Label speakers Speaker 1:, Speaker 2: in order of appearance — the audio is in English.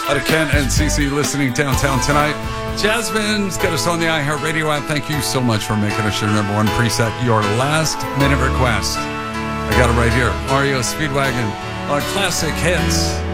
Speaker 1: Out of Kent and CC listening downtown tonight. Jasmine's got us on the iHeartRadio app. Thank you so much for making us your number one preset. Your last minute request. I got it right here. REO Speedwagon on Classic Hits.